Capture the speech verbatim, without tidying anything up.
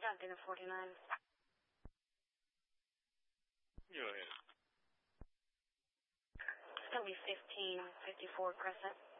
South Data forty-nine. Go ahead. It's going to be fifteen fifty-four Crescent.